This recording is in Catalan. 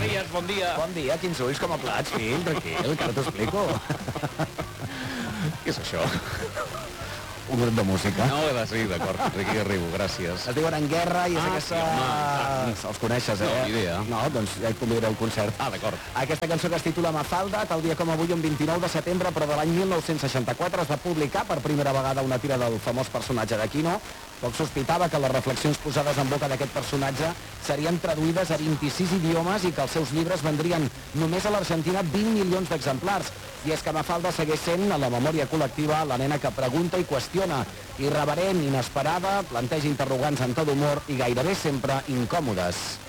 Tarradellas, bon dia. Bon dia, quins ulls com a plats, fill, tranquil, que ara t'ho explico. Què és això? Un grup de música. No, sí, d'acord, aquí arribo, gràcies. Es diuen En Guerra i és aquesta... sí, Els coneixes, eh? No, ni idea. No, doncs ja et convidaré al concert. D'acord. Aquesta cançó que es titula Mafalda, tal dia com avui, un 29 de setembre, però de l'any 1964, es va publicar per primera vegada una tira del famós personatge de Quino. Poc sospitava que les reflexions posades en boca d'aquest personatge serien traduïdes a 26 idiomes i que els seus llibres vendrien només a l'Argentina 20 milions d'exemplars. I és que Mafalda segueix sent, a la memòria col·lectiva, la nena que pregunta i qüestiona, irreverent, inesperada, planteja interrogants amb tot humor i gairebé sempre incòmodes.